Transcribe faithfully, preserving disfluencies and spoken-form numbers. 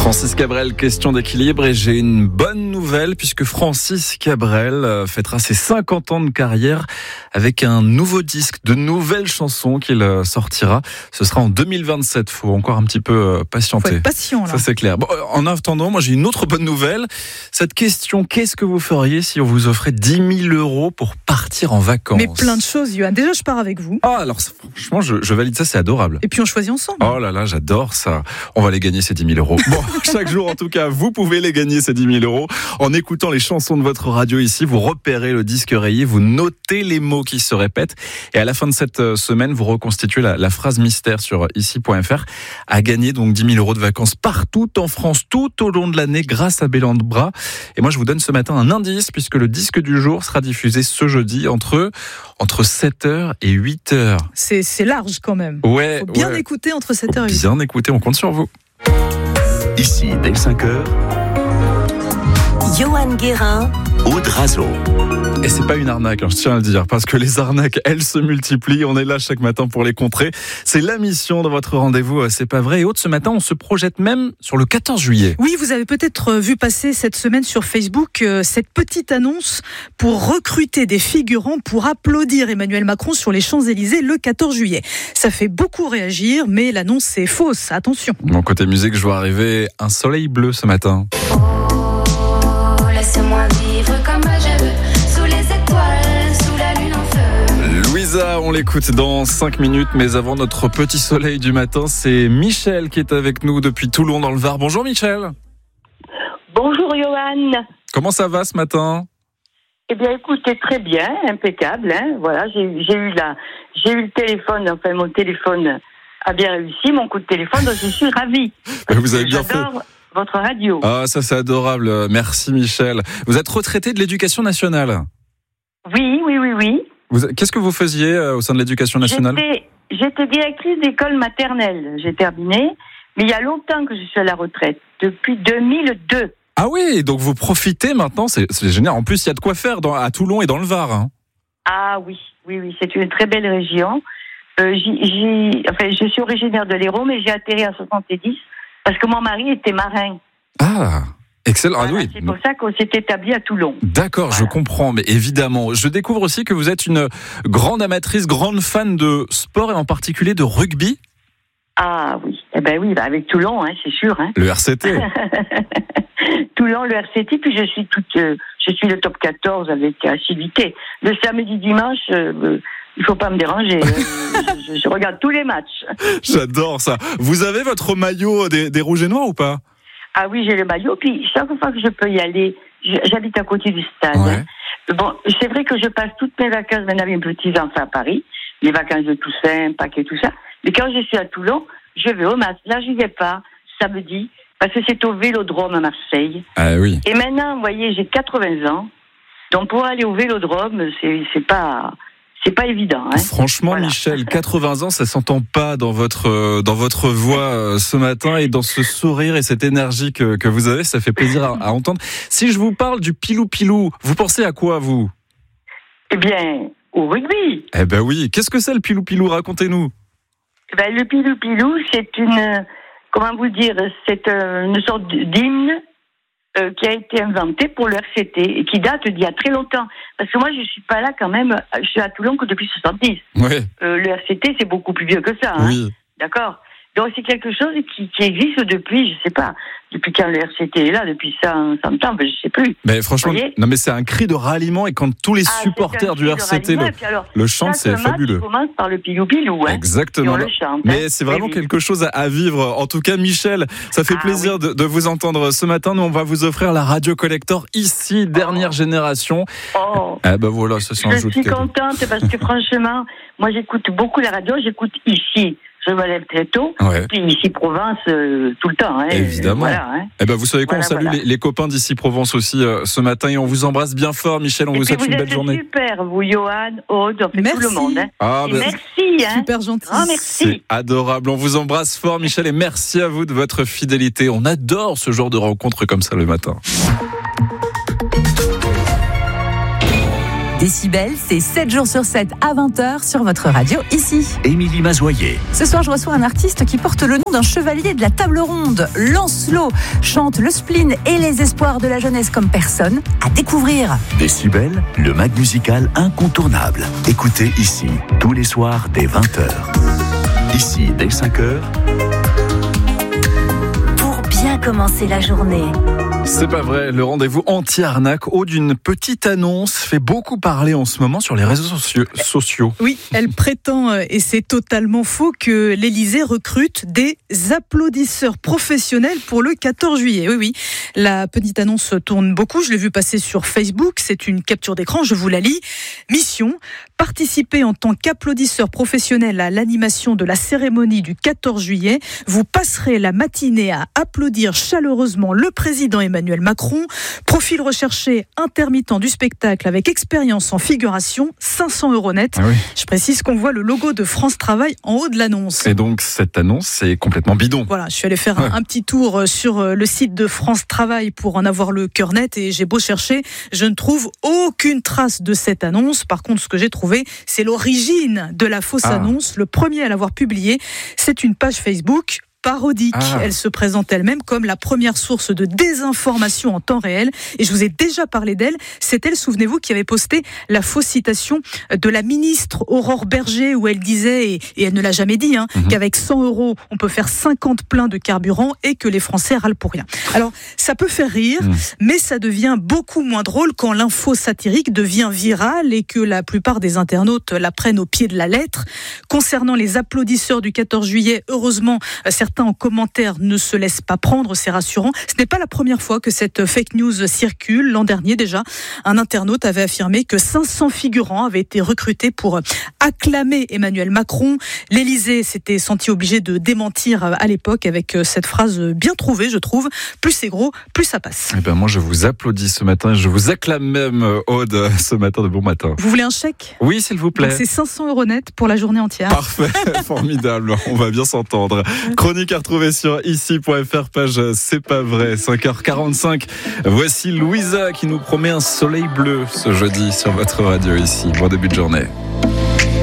Francis Cabrel, question d'équilibre, et j'ai une bonne nouvelle puisque Francis Cabrel fêtera ses cinquante ans de carrière avec un nouveau disque, de nouvelles chansons qu'il sortira. Ce sera en deux mille vingt-sept, faut encore un petit peu patienter. Faut être patient, là. Ça c'est clair. Bon, en attendant, moi j'ai une autre bonne nouvelle. Cette question, qu'est-ce que vous feriez si on vous offrait dix mille euros pour partir en vacances? Mais plein de choses, Yoann. Déjà, je pars avec vous. Ah, alors franchement, je, je valide ça, c'est adorable. Et puis on choisit ensemble. Oh là là, j'adore ça. On va les gagner ces dix mille euros. Bon, chaque jour en tout cas, vous pouvez les gagner ces dix mille euros. En écoutant les chansons de votre radio ici, vous repérez le disque rayé, vous notez les mots qui se répètent. Et à la fin de cette semaine, vous reconstituez la, la phrase mystère sur ici point f r. À gagner donc dix mille euros de vacances partout en France, tout au long de l'année, grâce à Bélan de Bras. Et moi, je vous donne ce matin un indice, puisque le disque du jour sera diffusé ce jeudi entre, entre sept heures et huit heures. C'est, c'est large quand même. Ouais. Faut bien ouais. écouter entre sept heures et huit heures. heures. Bien écouter, on compte sur vous. Ici, dès cinq heures, Yoann Guérin, Aude Razo. Et c'est pas une arnaque, hein, je tiens à le dire, parce que les arnaques, elles se multiplient. On est là chaque matin pour les contrer. C'est la mission de votre rendez-vous, c'est pas vrai. Et Aude, ce matin, on se projette même sur le quatorze juillet. Oui, vous avez peut-être vu passer cette semaine sur Facebook euh, cette petite annonce pour recruter des figurants pour applaudir Emmanuel Macron sur les Champs-Élysées le quatorze juillet. Ça fait beaucoup réagir, mais l'annonce est fausse. Attention. Mon côté musique, je vois arriver un soleil bleu ce matin. Oh, laisse-moi vivre comme je veux. Louisa, on l'écoute dans cinq minutes, mais avant notre petit soleil du matin, c'est Michel qui est avec nous depuis Toulon dans le Var. Bonjour Michel. Bonjour Yoann. Comment ça va ce matin? Eh bien écoutez, très bien, impeccable. Hein. Voilà, j'ai, j'ai eu la, j'ai eu le téléphone, enfin mon téléphone a bien réussi, mon coup de téléphone, donc je suis ravie. Vous avez bien fait. J'adore votre radio. Ah, ça c'est adorable, merci Michel. Vous êtes retraité de l'éducation nationale? Oui, oui, oui, oui. Vous, qu'est-ce que vous faisiez euh, au sein de l'éducation nationale? J'étais, j'étais directrice d'école maternelle. J'ai terminé, mais il y a longtemps que je suis à la retraite, depuis deux mille deux. Ah oui, donc vous profitez maintenant, c'est, c'est génial. En plus, il y a de quoi faire dans, à Toulon et dans le Var. Hein. Ah oui, oui, oui, c'est une très belle région. Euh, j'y, j'y, enfin, je suis originaire de l'Hérault, mais j'ai atterri en soixante-dix parce que mon mari était marin. Ah. Excellent. Voilà, ah oui. C'est pour ça qu'on s'est établi à Toulon. D'accord, voilà. Je comprends, mais évidemment. Je découvre aussi que vous êtes une grande amatrice, grande fan de sport et en particulier de rugby. Ah oui, eh ben oui, bah avec Toulon, hein, c'est sûr. Hein. Le R C T. Toulon, le R C T, puis je suis toute, euh, je suis le top quatorze avec assiduité. Le samedi, dimanche, euh, il faut pas me déranger. je, je, je regarde tous les matchs. J'adore ça. Vous avez votre maillot des, des Rouges et Noirs ou pas? Ah oui, j'ai le maillot. Puis chaque fois que je peux y aller, j'habite à côté du stade. Ouais. Bon, c'est vrai que je passe toutes mes vacances maintenant avec mes petits-enfants à Paris, les vacances de Toussaint, Pâques et tout ça. Mais quand je suis à Toulon, je vais au match. Là, je n'y vais pas samedi parce que c'est au Vélodrome à Marseille. Ah oui. Et maintenant, vous voyez, j'ai quatre-vingts ans. Donc pour aller au Vélodrome, c'est, c'est pas... C'est pas évident. Hein. Franchement, voilà. Michel, quatre-vingts ans, ça s'entend pas dans votre dans votre voix euh, ce matin et dans ce sourire et cette énergie que, que vous avez. Ça fait plaisir à, à entendre. Si je vous parle du pilou-pilou, vous pensez à quoi, vous? Eh bien, au rugby. Eh ben oui. Qu'est-ce que c'est le pilou-pilou? Racontez-nous. Eh ben, le pilou-pilou, c'est une... Comment vous dire? C'est une sorte d'hymne Euh, qui a été inventé pour le R C T et qui date d'il y a très longtemps. Parce que moi, je suis pas là quand même, je suis à Toulon que depuis soixante-dix. Ouais. Euh, le R C T, c'est beaucoup plus vieux que ça. Hein. Oui. D'accord. Donc, c'est quelque chose qui, qui existe depuis, je sais pas, depuis quand le R C T est là, depuis cent, cent ans, ben, je sais plus. Mais franchement, non mais c'est un cri de ralliement et quand tous les ah, supporters du R C T le, alors, le chantent, c'est fabuleux. On commence par le pilou-pilou. Hein, exactement. le chante, mais hein, c'est vraiment oui. quelque chose à, à vivre. En tout cas, Michel, ça fait ah, plaisir oui. de, de vous entendre ce matin. Nous, on va vous offrir la Radio Collector ici, dernière oh. génération. Oh. Eh ben voilà, ça c'est un jeu de Je suis contente parce que franchement, moi j'écoute beaucoup la radio, j'écoute ici. Je me lève très tôt, ouais. Puis ici Provence euh, tout le temps. Hein, évidemment. Voilà, hein. Eh ben vous savez quoi, voilà, on salue voilà. les, les copains d'ici Provence aussi euh, ce matin et on vous embrasse bien fort, Michel. On et vous souhaite vous une belle journée. Super, vous, Yoann, Aude, tout le monde. Hein. Ah, ben, merci, hein. Super gentil. Oh, merci. C'est adorable. On vous embrasse fort, Michel, et merci à vous de votre fidélité. On adore ce genre de rencontres comme ça le matin. Décibel, c'est sept jours sur sept à vingt heures sur votre radio ici. Émilie Mazoyer. Ce soir, je reçois un artiste qui porte le nom d'un chevalier de la table ronde. Lancelot chante le spleen et les espoirs de la jeunesse comme personne. À découvrir. Décibel, le mag musical incontournable. Écoutez ici, tous les soirs dès vingt heures. Ici, dès cinq heures. Pour bien commencer la journée. C'est pas vrai, le rendez-vous anti-arnaque haut d'une petite annonce fait beaucoup parler en ce moment sur les réseaux sociaux. sociaux. Oui, elle prétend, et c'est totalement faux, que l'Élysée recrute des applaudisseurs professionnels pour le quatorze juillet. Oui, oui, la petite annonce tourne beaucoup, je l'ai vu passer sur Facebook, c'est une capture d'écran, je vous la lis. Mission, participer en tant qu'applaudisseur professionnel à l'animation de la cérémonie du quatorze juillet. Vous passerez la matinée à applaudir chaleureusement le président Emmanuel Macron. Profil recherché, intermittent du spectacle avec expérience en figuration, cinq cents euros net. Ah oui. Je précise qu'on voit le logo de France Travail en haut de l'annonce. Et donc cette annonce, c'est complètement bidon. Voilà, je suis allée faire un, un petit tour sur le site de France Travail pour en avoir le cœur net et j'ai beau chercher, je ne trouve aucune trace de cette annonce. Par contre, ce que j'ai trouvé, c'est l'origine de la fausse ah. annonce. Le premier à l'avoir publié, c'est une page Facebook parodique. Ah. Elle se présente elle-même comme la première source de désinformation en temps réel. Et je vous ai déjà parlé d'elle. C'est elle, souvenez-vous, qui avait posté la fausse citation de la ministre Aurore Berger où elle disait, et, et elle ne l'a jamais dit, hein, mm-hmm. qu'avec cent euros, on peut faire cinquante pleins de carburant et que les Français râlent pour rien. Alors, ça peut faire rire, mm. mais ça devient beaucoup moins drôle quand l'info satirique devient virale et que la plupart des internautes la prennent au pied de la lettre. Concernant les applaudisseurs du quatorze juillet, heureusement, certains en commentaire ne se laissent pas prendre, c'est rassurant. Ce n'est pas la première fois que cette fake news circule. L'an dernier déjà, un internaute avait affirmé que cinq cents figurants avaient été recrutés pour acclamer Emmanuel Macron. L'Élysée s'était senti obligé de démentir à l'époque avec cette phrase bien trouvée, je trouve. Plus c'est gros, plus ça passe. Eh ben moi, je vous applaudis ce matin. Je vous acclame même, Aude, ce matin de bon matin. Vous voulez un chèque ? Oui, s'il vous plaît. Donc c'est cinq cents euros net pour la journée entière. Parfait, formidable. On va bien s'entendre. Chronique à retrouver sur ici point f r, page C'est pas vrai, cinq heures quarante-cinq. Voici Louisa qui nous promet un soleil bleu ce jeudi sur votre radio ici. Bon début de journée.